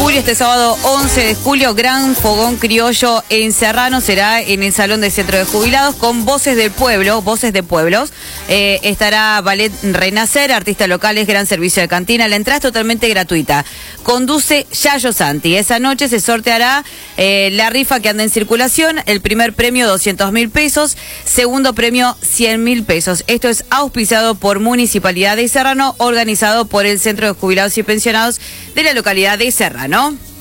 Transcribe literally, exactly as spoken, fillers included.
julio, este sábado once de julio, gran fogón criollo en Serrano, será en el Salón del Centro de Jubilados con Voces del Pueblo, Voces de Pueblos. Eh, estará Ballet Renacer, artistas locales, gran servicio de cantina. La entrada es totalmente gratuita. Conduce Yayo Santi. Esa noche se sorteará eh, la rifa que anda en circulación. El primer premio doscientos mil pesos, segundo premio cien mil pesos. Esto es auspiciado por Municipalidad de Serrano, organizado por el Centro de Jubilados y Pensionados de la localidad de Serrano.